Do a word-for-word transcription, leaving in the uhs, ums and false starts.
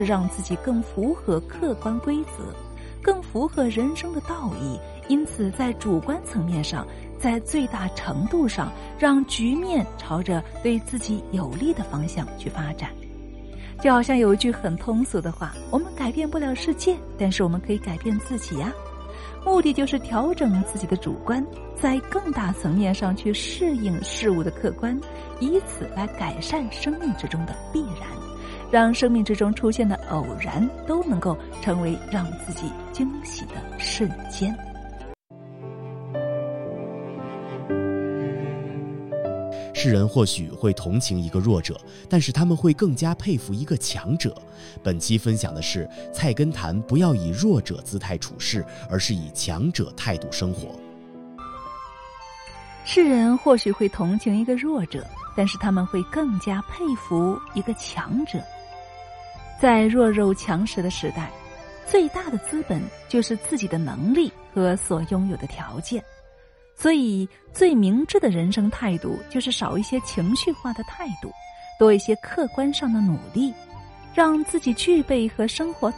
让自己更符合客观规则，更符合人生的道义，因此在主观层面上，在最大程度上让局面朝着对自己有利的方向去发展。就好像有一句很通俗的话，我们改变不了世界，但是我们可以改变自己呀。目的就是调整自己的主观，在更大层面上去适应事物的客观，以此来改善生命之中的必然，让生命之中出现的偶然都能够成为让自己惊喜的瞬间。 世人或许会同情一个弱者，但是他们会更加佩服一个强者。本期分享的是菜根谭不要以弱者姿态处事，而是以强者态度生活。 世人或许会同情一个弱者，但是他们会更加佩服一个强者。在弱肉强食的时代，最大的资本就是自己的能力和所拥有的条件。所以最明智的人生态度就是少一些情绪化的态度，多一些客观上的努力，让自己具备和生活